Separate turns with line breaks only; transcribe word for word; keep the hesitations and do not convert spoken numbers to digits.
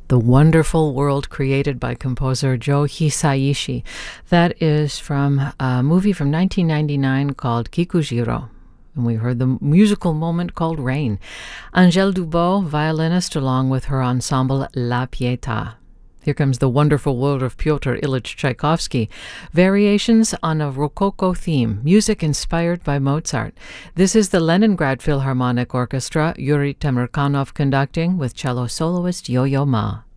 The Wonderful World created by composer Joe Hisaishi. That is from a movie from nineteen ninety-nine called Kikujiro. And we heard the musical moment called Rain. Angèle Dubot, violinist, along with her ensemble La Pietà. Here comes The Wonderful World of Pyotr Ilyich Tchaikovsky, variations on a Rococo theme, music inspired by Mozart. This is the Leningrad Philharmonic Orchestra, Yuri Temirkanov conducting with cello soloist Yo-Yo Ma.